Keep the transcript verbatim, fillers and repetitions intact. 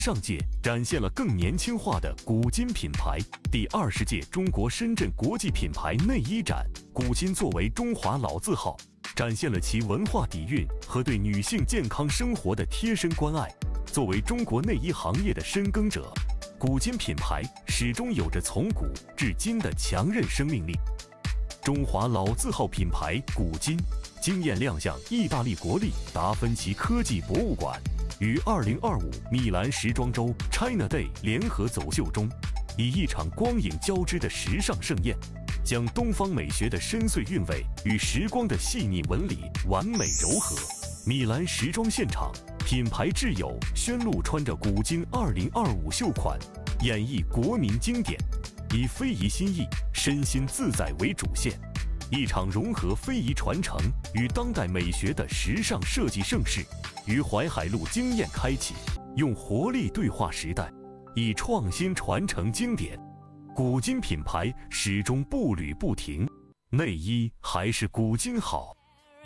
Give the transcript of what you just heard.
上届展现了更年轻化的古今品牌。第二十届中国深圳国际品牌内衣展，古今作为中华老字号，展现了其文化底蕴和对女性健康生活的贴身关爱。作为中国内衣行业的深耕者，古今品牌始终有着从古至今的强韧生命力。中华老字号品牌古今惊艳亮相意大利国立达芬奇科技博物馆，于二零二五米兰时装周 China Day 联合走秀中，以一场光影交织的时尚盛宴，将东方美学的深邃韵味与时光的细腻纹理完美糅合。米兰时装现场，品牌挚友宣璐穿着古今二零二五秀款，演绎国民经典，以非遗新意、身心自在为主线，一场融合非遗传承与当代美学的时尚设计盛事，于淮海路惊艳开启，用活力对话时代，以创新传承经典。古今品牌始终步履不停，内衣还是古今好。